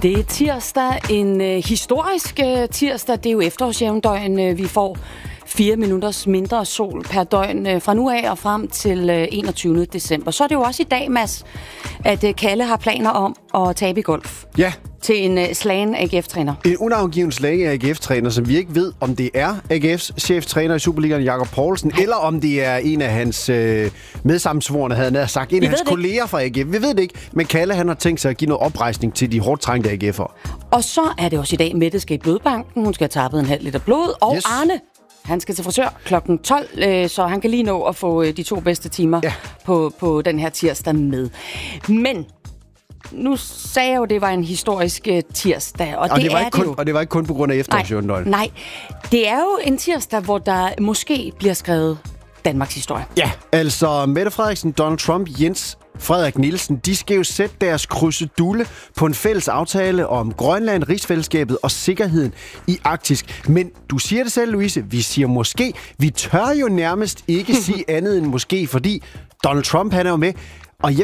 Det er tirsdag, en historisk tirsdag. Det er jo efterårsjævndøgn. Vi får 4 minutters mindre sol per døgn fra nu af og frem til 21. december. Så er det jo også i dag, Mads, at Kalle har planer om at tabe i golf. Ja. Til en slagen AGF-træner. En unavngiven slagen AGF-træner, som vi ikke ved, om det er AGF's cheftræner i Superligaen, Jakob Poulsen, eller om det er en af hans medsammensvorne, havde han sagt, en af hans kolleger fra AGF. Vi ved det ikke, men Kalle han har tænkt sig at give noget oprejsning til de hårdt trængte AGF'ere. Og så er det også i dag, Mette skal i blodbanken. Hun skal have tappet 0,5 liter blod. Og yes. Arne, han skal til frisør klokken 12, så han kan lige nå at få de 2 bedste timer på den her tirsdag med. Men nu sagde jeg jo, at det var en historisk tirsdag, og det er det jo. Og det var ikke kun på grund af efterårsjævndøgn. Nej, det er jo en tirsdag, hvor der måske bliver skrevet Danmarks historie. Ja, altså Mette Frederiksen, Donald Trump, Jens Frederik Nielsen, de skal jo sætte deres krydsedulle på en fælles aftale om Grønland, rigsfællesskabet og sikkerheden i Arktis. Men du siger det selv, Louise, vi siger måske. Vi tør jo nærmest ikke sige andet end måske, fordi Donald Trump, han er jo med. Og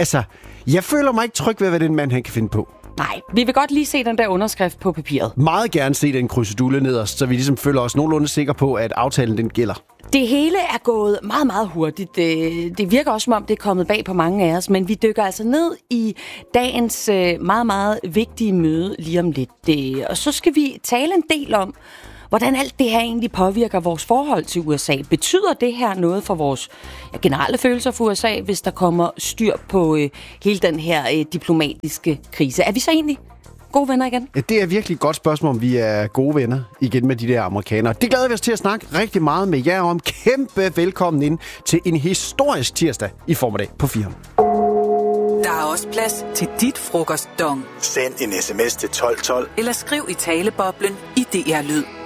jeg føler mig ikke tryg ved, hvad den mand, han kan finde på. Nej, vi vil godt lige se den der underskrift på papiret. Meget gerne se den krydsedulle nederst, så vi ligesom føler os nogenlunde sikre på, at aftalen den gælder. Det hele er gået meget, meget hurtigt. Det virker også, som om det er kommet bag på mange af os, men vi dykker altså ned i dagens meget, meget vigtige møde lige om lidt. Og så skal vi tale en del om, hvordan alt det her egentlig påvirker vores forhold til USA. Betyder det her noget for vores generelle følelser for USA, hvis der kommer styr på hele den her diplomatiske krise? Er vi så egentlig gode venner igen? Ja, det er virkelig et godt spørgsmål, om vi er gode venner igen med de der amerikanere. Det glæder vi os til at snakke rigtig meget med jer om. Kæmpe velkommen ind til en historisk tirsdag i formiddag på 4. Der er også plads til dit frokostdong. Send en sms til 1212. Eller skriv i taleboblen i DR Lyd.